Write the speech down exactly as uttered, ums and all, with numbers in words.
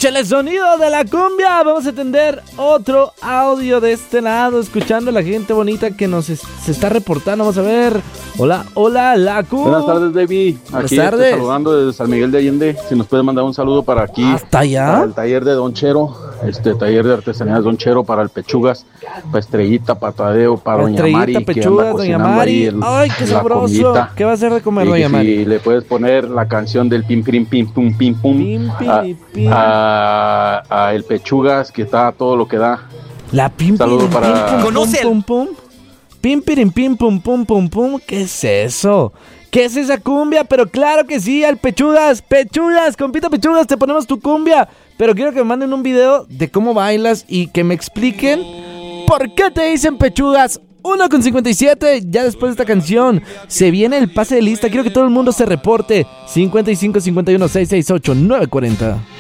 Échale sonido de la cumbia. Vamos a atender otro audio de este lado, escuchando a la gente bonita que nos es, se está reportando. Vamos a ver. Hola, hola, la cumbia. Buenas tardes, David. Buenas aquí tardes. Estoy saludando desde San Miguel de Allende. Si nos puede mandar un saludo para aquí. ¿Hasta allá? Para el taller de Don Chero, este taller de artesanías Don Chero, para el Pechugas, para Estrellita, para Tadeo, para Doña Mari. Estrellita, Pechugas, Doña Mari. El, Ay, qué sabroso. Comidita. ¿Qué va a hacer de comer, Doña Mari? Si le puedes poner la canción del pim, pim, pim, pum, pim, pum. Pim, pim, a, pim. A, a el Pechugas, que está todo lo que da. La pim, Saludo pim, para... pim, pum, pum, pum, pum. Pim, pim, pim, pum, pum, pum, pum. ¿Qué es eso? ¿Qué es esa cumbia? Pero claro que sí, al Pechugas. Pechugas, compita Pechugas, te ponemos tu cumbia. Pero quiero que me manden un video de cómo bailas y que me expliquen por qué te dicen Pechugas. uno con cincuenta y siete, ya después de esta canción se viene el pase de lista. Quiero que todo el mundo se reporte. cincuenta y cinco, cincuenta y uno, seiscientos sesenta y ocho, novecientos cuarenta.